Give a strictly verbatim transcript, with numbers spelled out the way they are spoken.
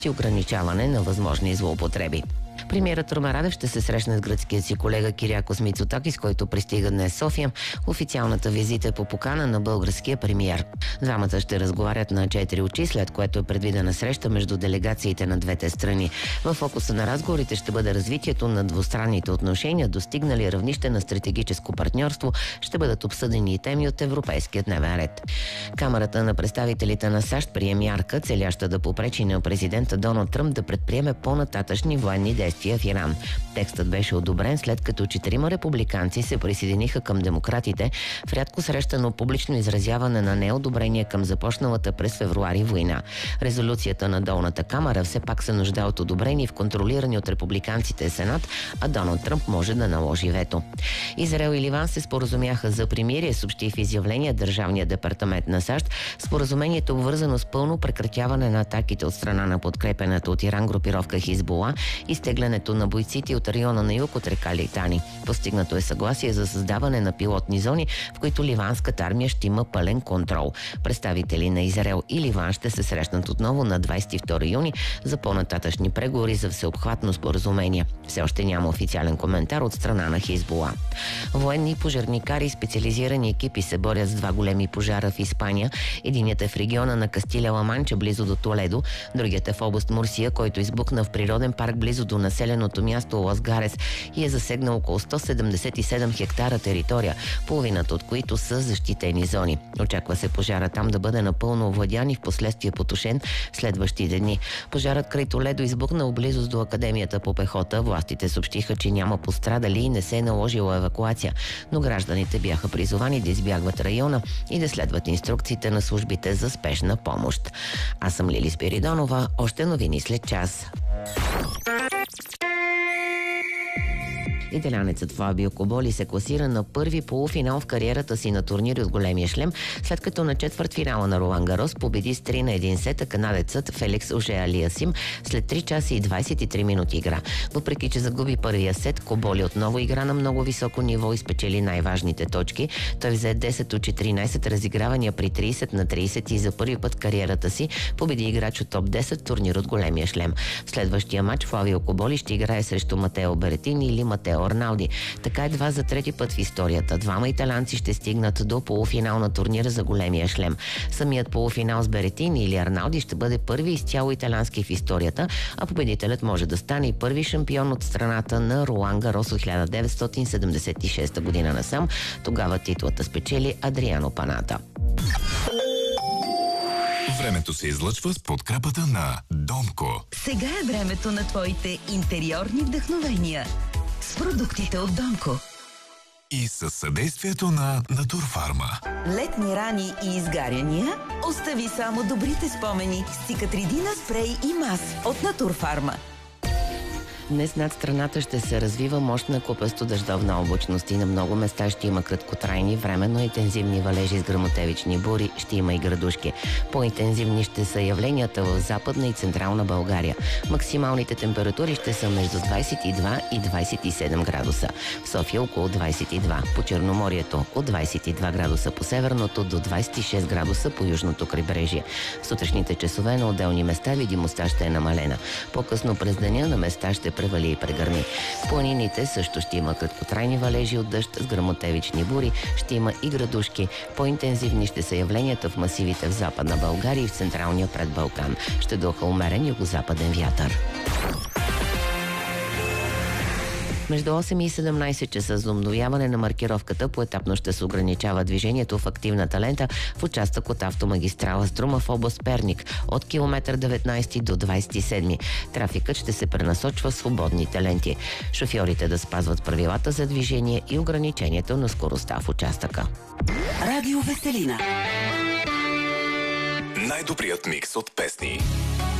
и ограничаване на възможни злоупотреби. Премиерът Румен Радев ще се срещне с гръцкия си колега Кириакос Мицотакис, който пристига днес в София. Официалната визита е по покана на българския премиер. Двамата ще разговарят на четири очи, след което е предвидена среща между делегациите на двете страни. В фокуса на разговорите ще бъде развитието на двустранните отношения, достигнали равнище на стратегическо партньорство. Ще бъдат обсъдени и теми от европейския дневен ред. Камарата на представителите на САЩ прие мярка, целяща да попречи на президента Доналд Тръмп да предприеме по-нататъчни военни действия в Иран. Текстът беше одобрен, след като четирима републиканци се присъединиха към демократите в рядко срещано публично изразяване на неодобрение към започналата през февруари война. Резолюцията на долната камара все пак се нуждае от одобрение в контролирани от републиканците Сенат, а Доналд Тръмп може да наложи вето. Израел и Ливан се споразумяха за примирие, съобщи в изявление Държавния департамент на САЩ. Споразумението е обвързано с пълно прекратяване на атаките от страна на подкрепената от Иран групировка Хизбула и изтеглянето на бойците от района на юг от река Литани. Постигнато е съгласие за създаване на пилотни зони, в които ливанската армия ще има пълен контрол. Представители на Израел и Ливан ще се срещнат отново на двадесет и втори юни за по-нататъчни преговори за всеобхватно споразумение. Все още няма официален коментар от страна на Хизбула. Военни, пожарникари и специализирани екипи се борят с два големи пожара в Испания. Единият е в региона на Кастиля-Ла Манча, близо до Толедо. Другият е в област Мурсия, който избухна в природен парк близо до населеното място Лас Гарес и е засегнал около сто седемдесет и седем хектара територия, половината от които са защитени зони. Очаква се пожара там да бъде напълно овладян и в последствие потушен в следващите дни. Пожарът край Толедо избухнал близост до Академията по пехота. Властите съобщиха, че няма пострадали и не се е наложила евакуация, но гражданите бяха призовани да избягват района и да следват инструкциите на службите за спешна помощ. Аз съм Лили Спиридонова. Още новини след час. Италянецът Фабио Коболи се класира на първи полуфинал в кариерата си на турнири от големия шлем, след като на четвъртфинала на Ролан Гарос победи с три на един сета канадецът Феликс Оже-Алиасим след три часа и двадесет и три минути игра. Въпреки че загуби първия сет, Коболи отново игра на много високо ниво и спечели най-важните точки. Той взе десет от четиринадесет разигравания при тридесет на тридесет и за първи път в кариерата си победи играч от топ десет турнир от големия шлем. В следващия матч Флавио Коболи ще играе срещу Матео Беретини или Матео Арналди. Така едва за трети път в историята двама италянци ще стигнат до полуфинал на турнира за големия шлем. Самият полуфинал с Беретини или Арналди ще бъде първи изцяло италянски в историята, а победителят може да стане и първи шампион от страната на Ролан Гарос от хиляда деветстотин седемдесет и шеста година насам. Тогава титлата спечели Адриано Паната. Времето се излъчва с подкрепата на Домко. Сега е времето на твоите интериорни вдъхновения с продуктите от Домко. И със съдействието на Натурфарма. Летни рани и изгаряния? Остави само добрите спомени с Цикатридина спрей и мас от Натурфарма. Днес над страната ще се развива мощна купесто-дъждовна облачност и на много места ще има краткотрайни, временно интензивни валежи с гръмотевични бури, ще има и градушки. По-интензивни ще са явленията в Западна и Централна България. Максималните температури ще са между двадесет и два и двадесет и седем градуса. В София около двадесет и два, по Черноморието от двадесет и два градуса по северното до двадесет и шест градуса по южното крайбрежие. В сутрешните часове на отделни места видимостта ще е намалена. По-късно през деня на места ще превали и прегърми. В планините също ще има краткотрайни валежи от дъжд с гръмотевични бури, ще има и градушки. По-интензивни ще са явленията в масивите в Западна България и в Централния предбалкан. Ще духа умерен югозападен вятър. Между осем и седемнадесет часа за обновяване на маркировката поетапно ще се ограничава движението в активната лента в участък от автомагистрала Струма в област Перник от километър деветнадесети до двадесет и седми. Трафикът ще се пренасочва в свободните ленти. Шофьорите да спазват правилата за движение и ограничението на скоростта в участъка. Радио Веселина. Най-добрият микс от песни.